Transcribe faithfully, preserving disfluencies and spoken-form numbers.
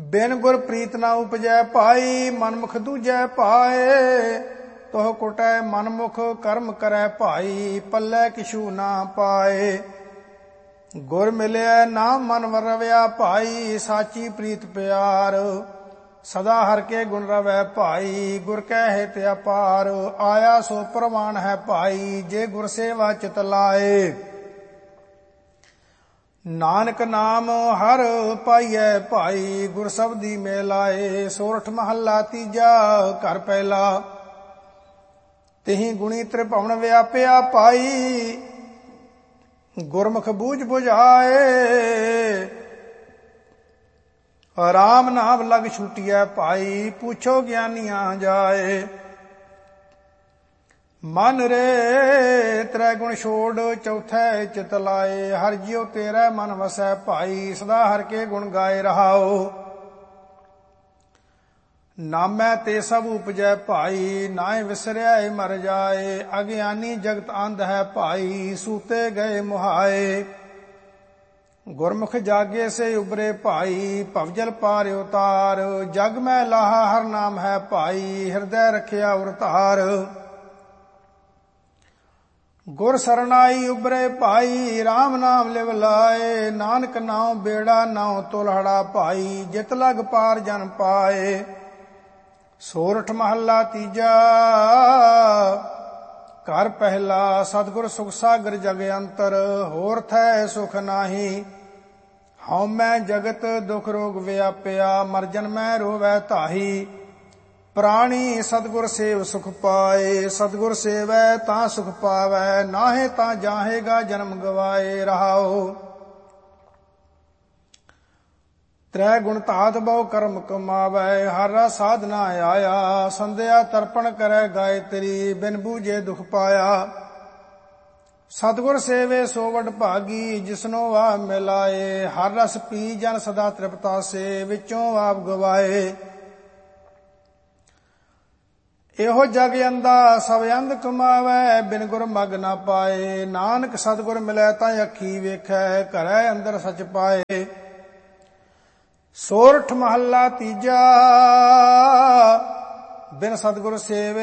बिन गुर प्रीत ना उपजै भाई, मनमुख दूजै पाए। तोह कुटै मनमुख कर्म करै भाई, पल्लै किछू ना पाए। गुर मिलिया नाम मन रविया भाई, साची प्रीत प्यार। सदा हर के गुण रवै भाई, गुर कै हित अपार। आया सो प्रवान है भाई, जे गुर सेवा चित लाए। नानक नाम हर पाइयै भाई, गुर शब्दी में लाए। सोरठ महला तीजा घर पहला, तिहि गुणी त्रिभुवन व्यापिया भाई, गुरमुख बूझ बुझाए। राम नाम लग छूटिया भाई, पूछो ज्ञानिया जाए। मन रे त्रै गुण छोड़ चौथे चित लाए, हर जियो तेरा मन वसै भाई, सदा हर के गुण गाए रहाओ। नामै ते सब उपजै भाई, नाय विसरिया मर जाए। अज्ञानी जगत अंध है भाई, सूते गए मुहाए। गुरमुख जागे से उबरे भाई, भवजल पार उतार। जग में लाहा हर नाम है भाई, हृदय रखिया उरतार। गुर सरनाई उबरे भाई, राम नाम लिव लाए। नानक नाम बेड़ा नाम तुलहड़ा भाई, जित लग पार जन पाए। सोरठ महला तीजा घर पहला, सतगुर सुख सागर जग अंतर। होर थै सुख नाही, हਉ मैं जगत दुख रोग व्यापिया। मरजन मैं रोवै ताही, प्राणी सतगुर सेव सुख पाए। सतगुर सेवै तां सुख पावै, नाहे तां जाहेगा जन्म गवाए रहाओ। त्रै गुण धात बहु कर्म कमावै, हर रस साधना आया। संध्या तर्पण करै गायत्री, बिन बूझे दुख पाया। सतगुर सेवे सो वड भागी, जिसनो आप मिलाए। हर रस पी जन सदा तृप्ता से, विचों आप गवाए। एहो जग अंधा सब अंध कमावै, बिन गुर मग ना पाए। नानक सतगुर मिलै तां अखी वेखै, घरै अंदर सच पाए। सोरठ महला तीजा, बिन सतगुर सेवे